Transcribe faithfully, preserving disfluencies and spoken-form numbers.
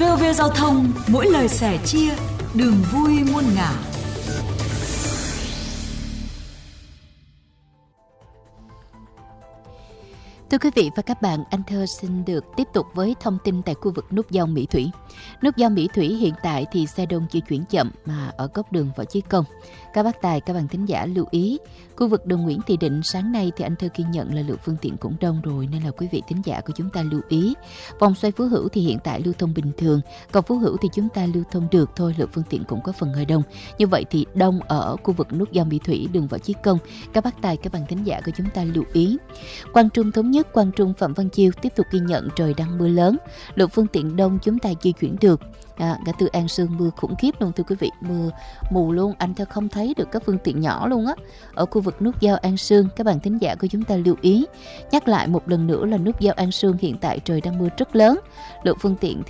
vê o vê Giao thông, mỗi lời sẻ chia, đường vui muôn ngả. Thưa quý vị và các bạn, anh Thơ xin được tiếp tục với thông tin tại khu vực nút giao Mỹ Thủy. Nút giao Mỹ Thủy hiện tại thì xe đông di chuyển chậm mà ở góc đường Võ Chí Công. Các bác tài, các bạn thính giả lưu ý, khu vực đường Nguyễn Thị Định sáng nay thì anh Thơ ghi nhận là lượng phương tiện cũng đông rồi, nên là quý vị thính giả của chúng ta lưu ý. Vòng xoay Phú Hữu thì hiện tại lưu thông bình thường, còn Phú Hữu thì chúng ta lưu thông được thôi, lượng phương tiện cũng có phần hơi đông. Như vậy thì đông ở khu vực nút giao Mỹ Thủy, đường Võ Chí Công. Các bác tài, các bạn thính giả của chúng ta lưu ý. Quang Trung Thống Nhất, Quang Trung Phạm Văn Chiêu tiếp tục ghi nhận trời đang mưa lớn, lượng phương tiện đông chúng ta di chuyển được. À, ngã tư An Sương mưa khủng khiếp luôn thưa quý vị, mưa mù luôn, anh Thơ không thấy được các phương tiện nhỏ luôn á. Ở khu vực nút giao An Sương, các bạn thính giả của chúng ta lưu ý. Nhắc lại một lần nữa là nút giao An Sương hiện tại trời đang mưa rất lớn, lượng phương tiện